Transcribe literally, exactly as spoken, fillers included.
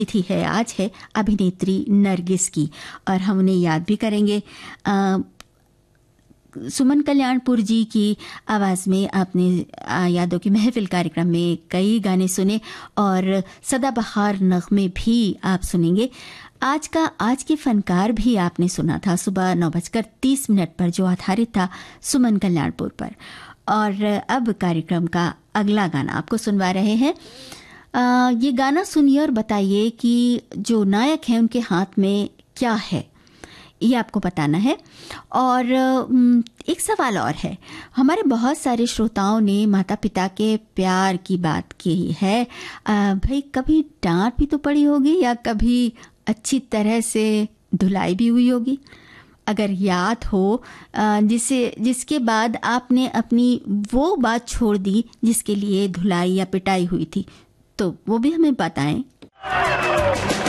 तिथि है आज है अभिनेत्री नरगिस की, और हम उन्हें याद भी करेंगे। आ, सुमन कल्याणपुर जी की आवाज़ में आपने यादों की महफिल कार्यक्रम में कई गाने सुने और सदाबहार नगमे भी आप सुनेंगे। आज का आज के फनकार भी आपने सुना था सुबह नौ बजकर तीस मिनट पर, जो आधारित था सुमन कल्याणपुर पर। और अब कार्यक्रम का अगला गाना आपको सुनवा रहे हैं। आ, ये गाना सुनिए और बताइए कि जो नायक है उनके हाथ में क्या है, ये आपको बताना है। और एक सवाल और है, हमारे बहुत सारे श्रोताओं ने माता पिता के प्यार की बात की है। भाई कभी डांट भी तो पड़ी होगी या कभी अच्छी तरह से धुलाई भी हुई होगी। अगर याद हो जिसे जिसके बाद आपने अपनी वो बात छोड़ दी जिसके लिए धुलाई या पिटाई हुई थी, तो वो भी हमें बताएं।